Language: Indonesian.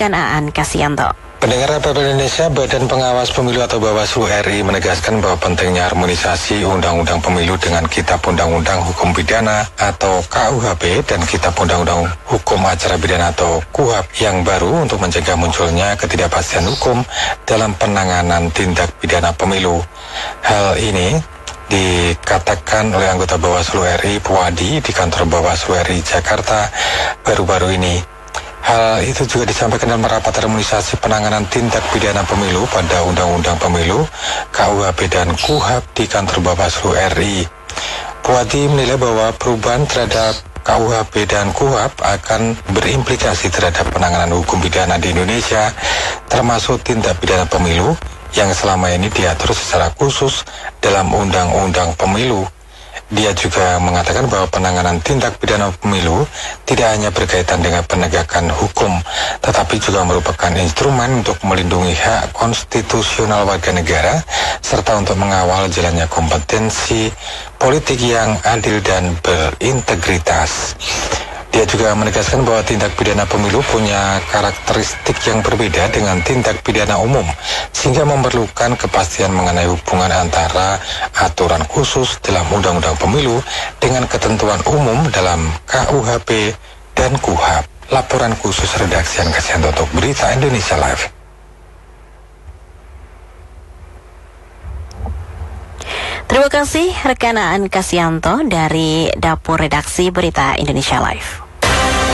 rekan Aan Kasianto. Pendengar RPP Indonesia, Badan Pengawas Pemilu atau Bawaslu RI menegaskan bahwa pentingnya harmonisasi Undang-Undang Pemilu dengan Kitab Undang-Undang Hukum Pidana atau KUHP dan Kitab Undang-Undang Hukum Acara Pidana atau KUHAP yang baru untuk mencegah munculnya ketidakpastian hukum dalam penanganan tindak pidana pemilu. Hal ini dikatakan oleh anggota Bawaslu RI Puwadi di kantor Bawaslu RI Jakarta baru-baru ini. Hal itu juga disampaikan dalam rapat harmonisasi penanganan tindak pidana pemilu pada Undang-Undang Pemilu, KUHP dan KUHAP di kantor Bawaslu RI. Puwadi menilai bahwa perubahan terhadap KUHP dan KUHAP akan berimplikasi terhadap penanganan hukum pidana di Indonesia, termasuk tindak pidana pemilu yang selama ini diatur secara khusus dalam Undang-Undang Pemilu. Dia juga mengatakan bahwa penanganan tindak pidana pemilu tidak hanya berkaitan dengan penegakan hukum, tetapi juga merupakan instrumen untuk melindungi hak konstitusional warga negara, serta untuk mengawal jalannya kompetensi politik yang adil dan berintegritas. Dia juga menegaskan bahwa tindak pidana pemilu punya karakteristik yang berbeda dengan tindak pidana umum, sehingga memerlukan kepastian mengenai hubungan antara aturan khusus dalam Undang-Undang Pemilu dengan ketentuan umum dalam KUHP dan KUHAP. Laporan khusus redaksi Aan Kasianto untuk Berita Indonesia Live. Terima kasih rekan Aan Kasianto dari Dapur Redaksi Berita Indonesia Live.